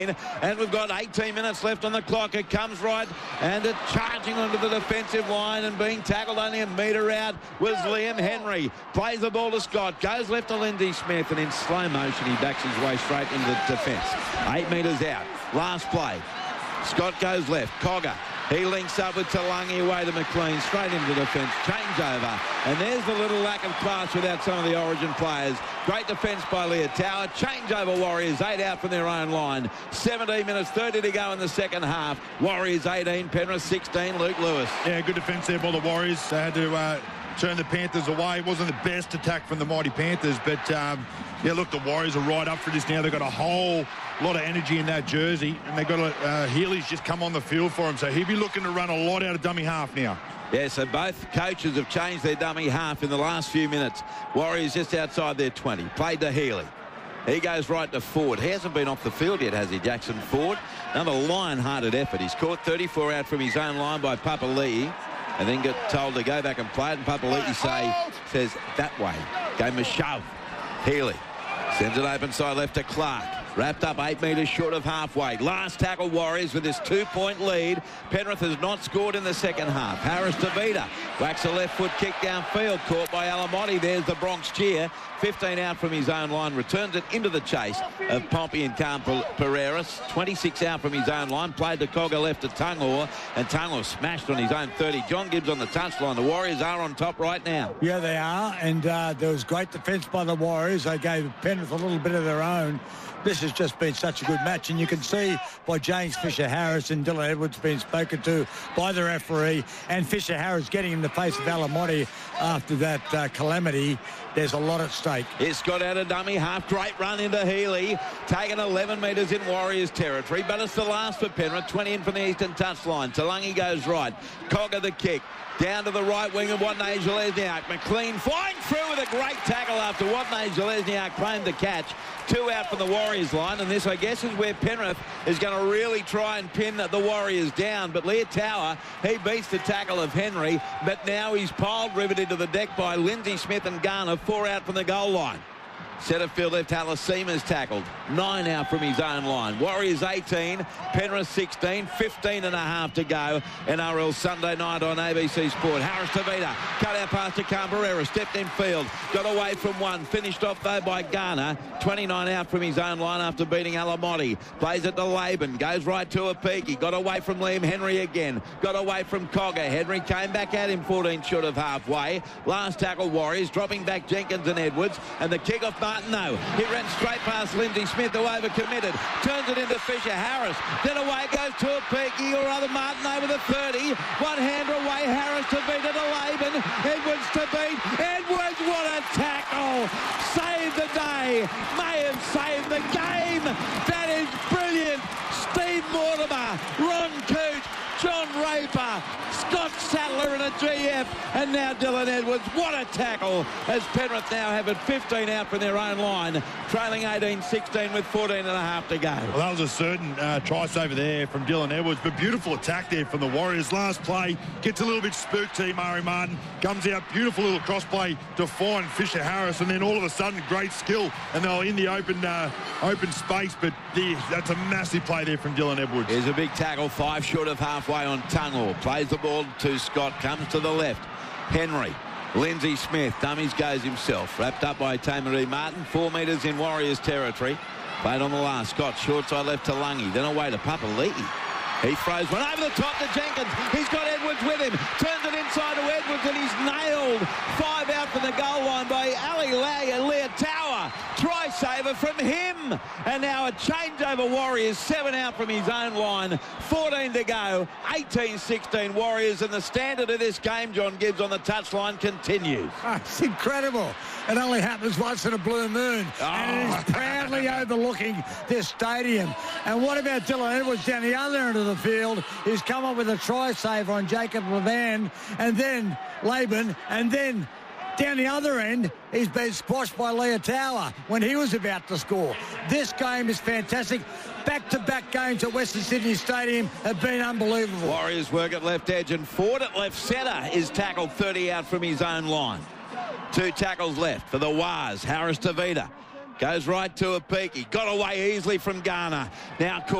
And we've got 18 minutes left on the clock. It comes right and it's charging onto the defensive line and being tackled only a metre out was Liam Henry. Plays the ball to Scott. Goes left to Lindsay Smith and in slow motion he backs his way straight into the defence. 8 metres out. Last play. Scott goes left. Cogger. He links up with Talangi away to McLean, straight into defence, changeover. And there's the little lack of class without some of the Origin players. Great defence by Leah Tower. Changeover Warriors, 8 out from their own line. 17 minutes, 30 to go in the second half. Warriors 18, Penrith 16, Luke Lewis. Yeah, good defence there by the Warriors. They had to turn the Panthers away. It wasn't the best attack from the mighty Panthers, but yeah, look, the Warriors are right up for this now. They've got a whole lot of energy in that jersey, and they've got Healy's just come on the field for him, so he'll be looking to run a lot out of dummy half now. Yeah, so both coaches have changed their dummy half in the last few minutes. Warriors just outside their 20. Played to Healy. He goes right to Ford. He hasn't been off the field yet, has he, Jackson Ford? Another lion-hearted effort. He's caught 34 out from his own line by Papali'i, and then got told to go back and play it, and Papali'i says that way. Gave him a shove. Healy sends it open side left to Clark. Wrapped up 8 metres short of halfway. Last tackle Warriors with this 2-point lead. Penrith has not scored in the second half. Harris to Vida. Whacks a left foot kick downfield. Caught by Alamotti. There's the Bronx cheer. 15 out from his own line. Returns it into the chase of Pompey and Carm Pereiras. 26 out from his own line. Played to Cogger left to Tungor. And Tungor smashed on his own 30. John Gibbs on the touchline. The Warriors are on top right now. Yeah, they are. And there was great defence by the Warriors. They gave Penrith a little bit of their own. This has just been such a good match, and you can see by James Fisher-Harris and Dylan Edwards being spoken to by the referee, and Fisher-Harris getting in the face of Alamotti after that calamity. There's a lot at stake. It's got out of dummy half. Great run into Healy. Taken 11 metres in Warriors territory, but it's the last for Penrith. 20 in from the eastern touchline. Talangi goes right. Cogger the kick. Down to the right wing of Watney Zelezniak. McLean flying through with a great tackle after Watney Zelezniak claimed the catch. 2 out from the Warriors line, and this, I guess, is where Penrith is going to really try and pin the Warriors down. But Leah Tower, he beats the tackle of Henry, but now he's piled riveted to the deck by Lindsay Smith and Garner. 4 out from the goal line. Centrefield left Halasima's tackled. 9 out from his own line. Warriors 18, Penrith 16, 15 and a half to go. NRL Sunday night on ABC Sport. Harris Tavita, cut out past to Canberra, stepped in field, got away from one, finished off though by Garner. 29 out from his own line after beating Alamotti. Plays it to Laban, goes right to Apiki, got away from Liam Henry again, got away from Cogger. Henry came back at him 14 short of halfway. Last tackle Warriors, dropping back Jenkins and Edwards, and the kick-off Martineau. He ran straight past Lindsay Smith, who overcommitted. Turns it into Fisher-Harris. Then away goes to Apiki, or rather Martineau with a 30. One hander away, Harris to beat it to Laban. Edwards to beat. Edwards, what a tackle! Saved the day. May have saved the game. That is brilliant. Steve Mortimer, Ron Coote, John Raper, Scott Sattler and a GF, and now Dylan Edwards. What a tackle as Penrith now have it 15 out from their own line, trailing 18-16 with 14 and a half to go. Well, that was a certain try saver there from Dylan Edwards, but beautiful attack there from the Warriors. Last play, gets a little bit spooked to Murray Martin, comes out, beautiful little cross play to find Fisher-Harris, and then all of a sudden, great skill, and they're in the open space, but that's a massive play there from Dylan Edwards. Here's a big tackle, 5 short of halfway on Tungor. Plays the ball to Scott, comes to the left. Henry, Lindsay Smith, dummies goes himself. Wrapped up by Tamaree Martin, 4 metres in Warriors territory. Played on the last. Scott, short side left to Lungy, then away to Papali'i. He throws one over the top to Jenkins. He's got Edwards with him. Turns it inside to Edwards, and he's nailed. 5 out from the goal line by Ali Lag and Leah Tower. Try saver from him. And now a changeover Warriors. 7 out from his own line. 14 to go. 18-16 Warriors. And the standard of this game, John Gibbs on the touchline, continues. Oh, it's incredible. It only happens once in a blue moon. And it is proudly overlooking this stadium. And what about Dylan Edwards down the other end of the field? He's come up with a try saver on Jacob Levan, and then Laban, and then down the other end, he's been squashed by Leah Tower when he was about to score. This game is fantastic. Back-to-back games at Western Sydney Stadium have been unbelievable. Warriors work at left edge, and Ford at left centre is tackled 30 out from his own line. 2 tackles left for the Waz. Harris to Vida. Goes right to a peak. He got away easily from Garner. Now